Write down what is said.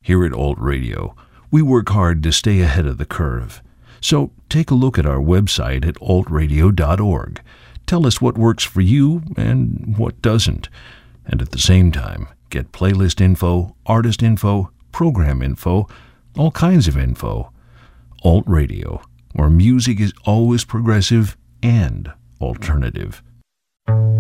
Here at Alt Radio, we work hard to stay ahead of the curve. So take a look at our website at altradio.org. Tell us what works for you and what doesn't. And at the same time, get playlist info, artist info, program info, all kinds of info. Alt Radio, where music is always progressive and alternative.